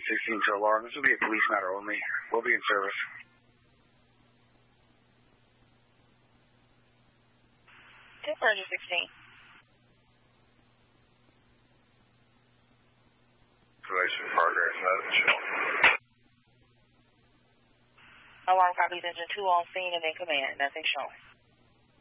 16 to alarm. This will be a police matter only. We'll be in service. 16. Relation progress, nothing showing. Alarm copies engine 2 on scene and in command. Nothing showing.